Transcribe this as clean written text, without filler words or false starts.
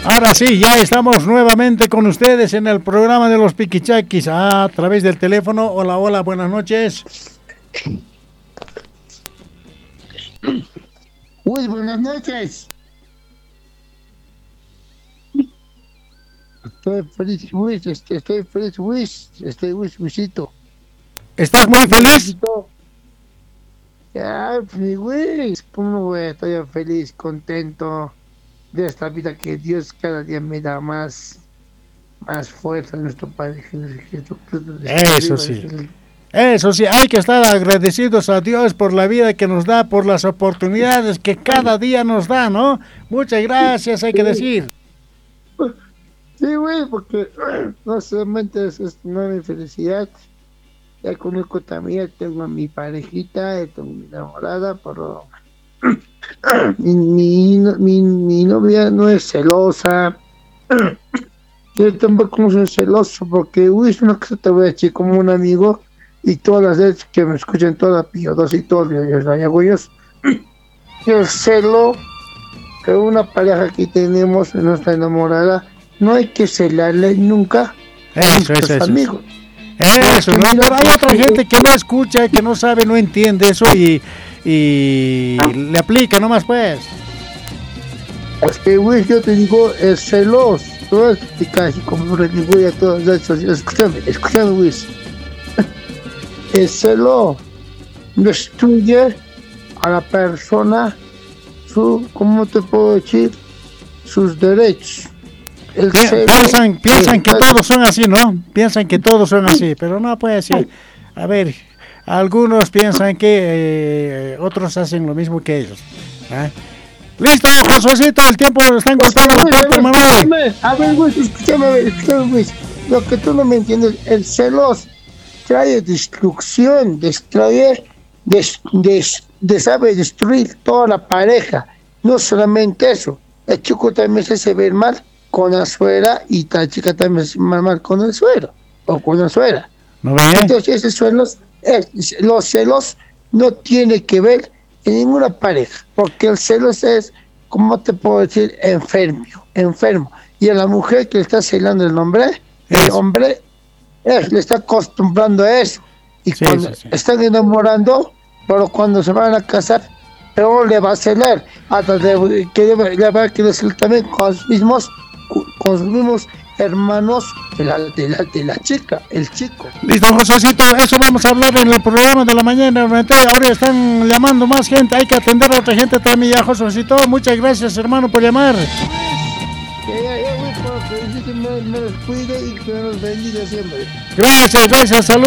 Ahora sí, ya estamos nuevamente con ustedes en el programa de los Piquichaquis a través del teléfono. Hola, hola, buenas noches. Uy, buenas noches. Estoy feliz, Luis. Estoy feliz, Luis. Luisito. ¿Estás muy feliz? Ya, Luis. ¿Cómo voy a estar feliz, contento de esta vida que Dios cada día me da más fuerza en nuestro Padre Jesucristo? Eso sí, hay que estar agradecidos a Dios por la vida que nos da, por las oportunidades que cada día nos da, ¿no? Muchas gracias, hay que decir. Sí, güey, porque no solamente es mi felicidad, ya conozco también, tengo a mi parejita, tengo a mi enamorada, pero mi novia no es celosa. Yo tampoco no soy celoso, porque, uy, es una cosa te voy a decir como un amigo, y todas las veces que me escuchan toda Pío 2 y todos los ayagüeyos, yo celo que una pareja que tenemos, nuestra enamorada, no hay que celarle nunca a nuestros amigos. Eso, ¿no? Pero hay otra gente que no escucha, que no sabe, no entiende eso y le aplica nomás, pues. Es que, güey, yo te digo, es celoso. Todo es casi como le digo a todos esos. Escúchame, güey. El celo destruye a la persona ¿cómo te puedo decir? Sus derechos. Piensan que todos son así, ¿no? Piensan que todos son así, pero no puede ser. A ver, algunos piensan que otros hacen lo mismo que ellos. ¿Eh? Listo, Josuecito, el tiempo lo están cortando los tiempos, hermano. A ver, güey, escúchame, güey. Lo que tú no me entiendes, el celos trae destrucción, sabe destruir toda la pareja. No solamente eso, el chico también se hace ver mal con la suegra y la chica también se ve mal con el suegro o con la suegra. ¿No ve? Entonces los celos no tiene que ver en ninguna pareja, porque el celos es, ¿cómo te puedo decir? Enfermo. Y a la mujer que le está celando el hombre le está acostumbrando a eso. Y cuando están enamorando, pero cuando se van a casar, pero le va a celar, hasta que le va a querer celar también con sus mismos hermanos de la chica, el chico. Listo, Josécito, eso vamos a hablar en el programa de la mañana. Ahora están llamando más gente, hay que atender a otra gente también ya, Josécito. Muchas gracias, hermano, por llamar. Me los cuide y que nos bendiga siempre. Gracias, saludos.